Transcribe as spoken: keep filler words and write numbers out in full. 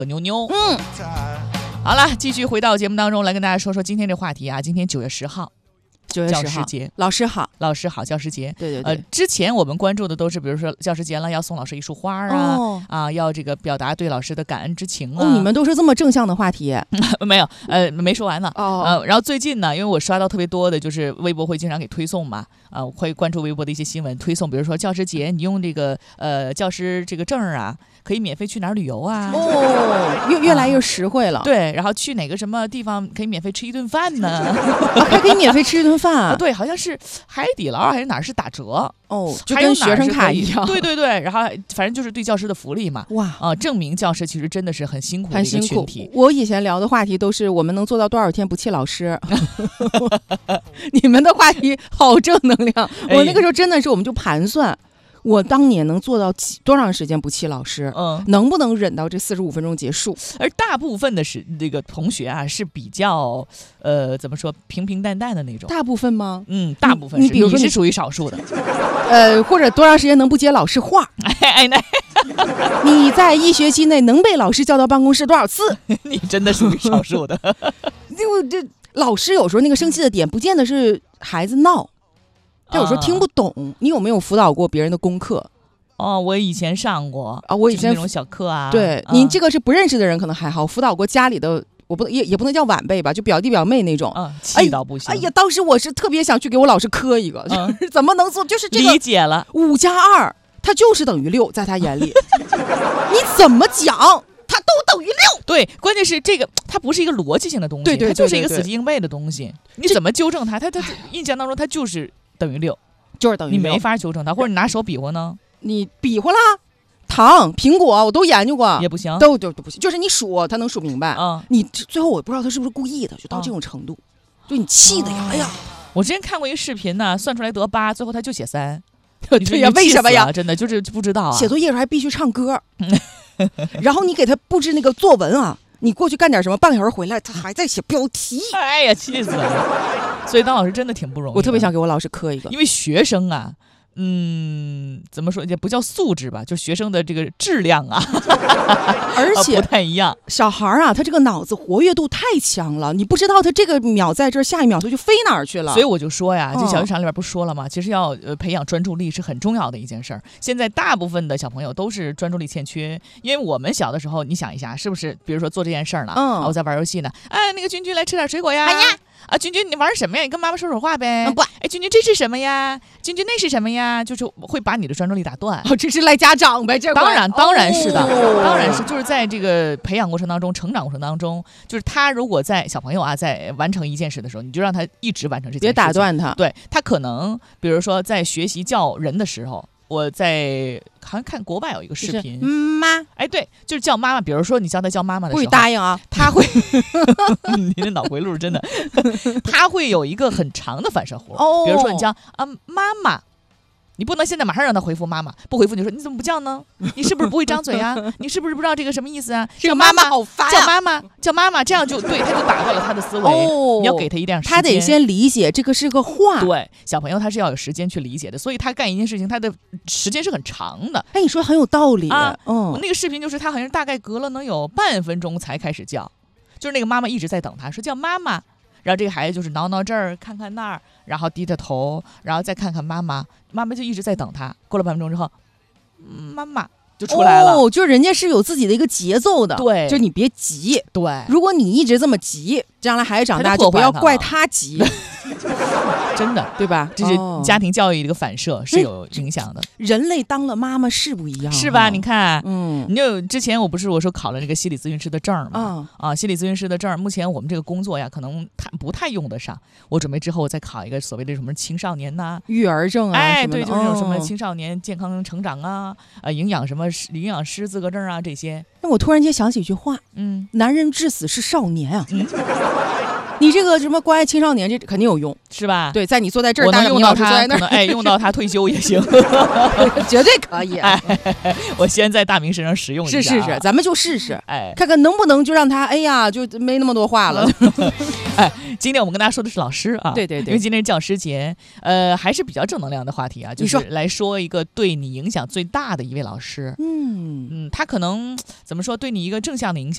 妞妞。 嗯， 好了，继续回到节目当中来跟大家说说今天这话题啊。今天九月十号。 九月十号， 教师节， 老师好， 老师好，教师节。 对对对。 呃，之前我们关注的都是，比如说教师节了，要送老师一束花啊， 哦、 啊，要这个表达对老师的感恩之情啊。 哦，你们都是这么正向的话题？ 没有，呃，没说完呢。 哦。 呃，然后最近呢，因为我刷到特别多的，就是微博会经常给推送嘛，啊、呃，会关注微博的一些新闻推送，比如说教师节，你用这个呃教师这个证啊，可以免费去哪儿旅游啊？ 哦，越越来越实惠了。 啊、对，然后去哪个什么地方可以免费吃一顿饭呢？ 啊、还可以免费吃一顿饭啊？ 对，好像是海底捞还是哪儿是打折哦，就跟学生卡一样。 对对对，然后反正就是对教师的福利嘛。 哇啊、呃，证明教师其实真的是很辛苦的一个群体。 我以前聊的话题都是我们能做到多少天不气老师，你们的话题好正能量。我那个时候真的是，我们就盘算。我当年能做到多长时间不气老师？ 嗯， 能不能忍到这四十五分钟结束？ 而大部分的是这个同学啊，是比较呃怎么说平平淡淡的那种。 大部分吗？ 嗯，大部分是。 你比如说你是属于少数的。 呃，或者多长时间能不接老师话？ 哎哎，那你在一学期内能被老师叫到办公室多少次？ 你真的属于少数的。 就这老师有时候那个生气的点，不见得是孩子闹。他有时候听不懂、啊，你有没有辅导过别人的功课？ 哦，我以前上过啊，我以前、 就是、那种小课啊。 对、 嗯、 您这个是不认识的人可能还好，辅导过家里的，我不也也不能叫晚辈吧，就表弟表妹那种。 嗯，气到不行。 哎呀，当时我是特别想去给我老师磕一个，嗯、就是怎么能做？就是这个理解了， 五加二，它就是等于六，在他眼里，你怎么讲？它都等于六， 对，关键是这个它不是一个逻辑性的东西， 对对对对对， 它就是一个死记硬背的东西。你怎么纠正它？它它印象当中它就是等于六， 就是等于六， 你没法纠正它，或者你拿手比划呢？ 你比划啦，糖、苹果我都研究过， 也不行， 都都都不行，就是你数，他能数明白。 嗯， 你最后我不知道他是不是故意的，就到这种程度，嗯、就你气的呀，哎呀！ 我之前看过一个视频呢，算出来得八，最后他就写三。 对呀，为什么呀？ 真的就是不知道啊。 写作业时候还必须唱歌。然后你给他布置那个作文啊，你过去干点什么，半个小时回来他还在写标题， 哎呀，气死了！所以当老师真的挺不容易。 我特别想给我老师磕一个， 因为学生啊，嗯，怎么说也不叫素质吧，就学生的这个质量啊， 而且不太一样。 小孩啊，他这个脑子活跃度太强了，你不知道他这个秒在这儿，下一秒他就飞哪儿去了。 所以我就说呀，这小剧场里边不说了吗？ 嗯、 其实要呃培养专注力是很重要的一件事儿。现在大部分的小朋友都是专注力欠缺，因为我们小的时候，你想一下，是不是？比如说做这件事儿呢， 嗯、 啊，我在玩游戏呢，哎，那个君君来吃点水果呀。 哎呀。 啊，君君，你玩什么呀？你跟妈妈说说话呗。 嗯、不， 哎，君君，这是什么呀？君君，那是什么呀？就是会把你的专注力打断。 哦，这是赖家长呗？这当然，当然是的， 哦、 当然是，就是在这个培养过程当中、成长过程当中，就是他如果在小朋友啊，在完成一件事的时候，你就让他一直完成这件事， 别打断他。 对，他可能，比如说在学习叫人的时候。我在好像看国外有一个视频， 就是、妈， 哎，对，就是叫妈妈。比如说你叫他叫妈妈的时候， 不许答应啊， 他会，你的脑回路真的，他会有一个很长的反射弧。 哦， 比如说你叫啊妈妈，你不能现在马上让他回复妈妈，不回复你说你怎么不叫呢？你是不是不会张嘴啊？你是不是不知道这个什么意思啊？ 这个妈妈好烦、啊， 叫妈妈，叫妈妈，这样就对，他就打断了他的思维。哦，你要给他一点时间， 他得先理解这个是个话。 对，小朋友他是要有时间去理解的，所以他干一件事情，他的时间是很长的。 哎，你说很有道理啊。 嗯， 我那个视频就是他好像大概隔了能有半分钟才开始叫，就是那个妈妈一直在等他，说叫妈妈。然后这个孩子就是挠挠这儿，看看那儿，然后低着头，然后再看看妈妈，妈妈就一直在等他。过了半分钟之后，嗯、妈妈就出来了。 哦，就人家是有自己的一个节奏的， 对， 就你别急。 对， 如果你一直这么急，将来孩子长大就不要怪他急。 真的， 对吧？ 这是家庭教育的一个反射，是有影响的。 人类当了妈妈是不一样， 是吧？你看， 嗯， 你就之前我不是我说考了这个心理咨询师的证嘛， 嗯、 啊，心理咨询师的证，目前我们这个工作呀，可能太不太用得上。我准备之后再考一个所谓的什么青少年呐、 育儿证啊， 哎，对，就是那种什么哦、 青少年健康成长啊，呃，营养什么营养师资格证啊这些。 那我突然间想起一句话， 嗯， 男人至死是少年啊。 嗯你这个什么关爱青少年，这肯定有用， 是吧？ 对，在你坐在这儿， 我能用到他， 可能哎，用到他退休也行， 绝对可以、啊。 哎，我先在大明身上使用一下、啊， 是是是，咱们就试试， 哎， 看看能不能就让他，哎呀，就没那么多话了。 哎，今天我们跟大家说的是老师啊， 对对对， 因为今天是教师节，呃，还是比较正能量的话题啊，就是来说一个对你影响最大的一位老师， 嗯嗯，他可能怎么说，对你一个正向的影响。